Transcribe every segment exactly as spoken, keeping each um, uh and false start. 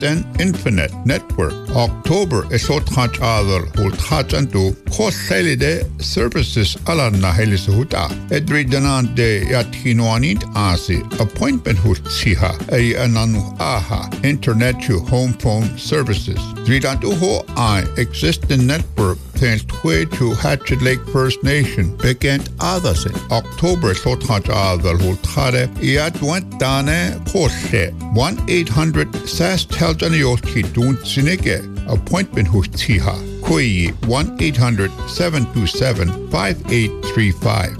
and Infinite Network. October esotkhach adal hultkhachantu khoselide services alanna helisuhuta. Edridanante yathinuanit asi appointment hutsiha ay ananu aha internet to home phone services. Dridantuho I existing network thanks to Hatchet Lake First Nation begint adasin. October esotkhach adal hultkhare iatwantane khose one eight hundred S A S Teljanioski Dun Sinike appointment hutsiha. Kui one eight hundred seven two seven five eight three five.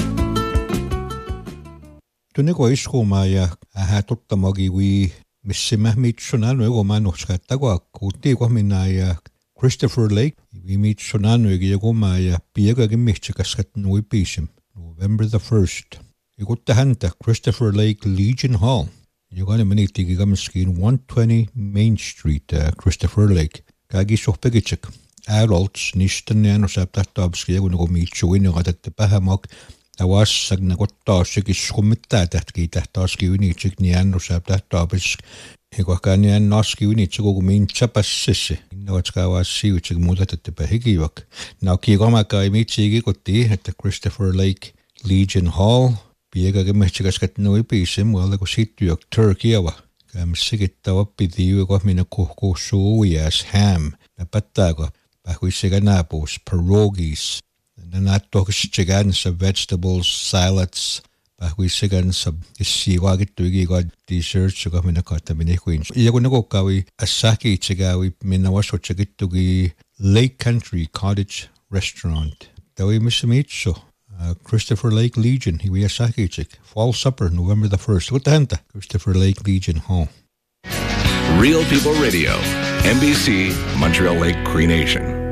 Tuneko iskumaya ahatuttamogi wi missimahmit sunanu egomanu skattago kutti minaya Christopher Lake we meet sunanu egomaya piega gemichikaskat pisim November the first. Igutta Christopher Lake Legion Hall. You're going to minute in one twenty Main Street, uh, Christopher Lake. Kagi sohpegichik. Adults, nishtan yan usap tahtabski, yagun go meet you in at the Bahamok. I was sagnagotasik is committed that key tahtaski unichik nian usap tahtabis. Higwakanian noski unichik mean chapas. No, it's gawas see which mudat at the Bahigivak. Now Kigomaka meet at the Christopher Lake Legion Hall. Piega gemichigaskat no pisim, well, the Gositiuk, Turkey, our Gam Sigitawa Pidiu got me a coco so yes, ham, a patago, Bahuisiganapos, pierogies, and then I talk chigans of vegetables, salads, Bahuisigans of Siwagit to got desserts, you got me a cotamine queens. Yagunagokawi, Asaki Chigawi, Minawaso Chagitugi, Lake Country Cottage Restaurant. Dawi Missimicho. Uh, Christopher Lake Legion, he we a sakichik. Fall supper, November the first. What the Christopher Lake Legion Hall. Real People Radio, N B C, Montreal Lake Cree Nation.